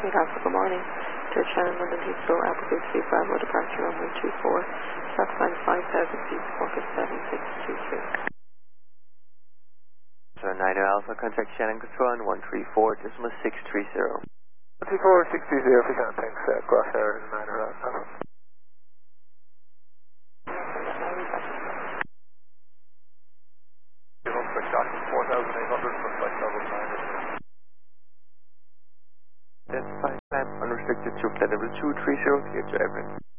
Hey, Alpha, good morning. To Shannon, London Heathrow, Alpha 3 Bravo, departure runway 24, stop sign 5,000 feet, focus 7623. So Niner Alpha, contact Shannon Control on 134, decimal 630. 134, 630, if you can, thanks, crossair and Niner Alpha. Give up for shot, 4,800 for flight level 9. That's fine, climb unrestricted to flight level 230, clear to Everett.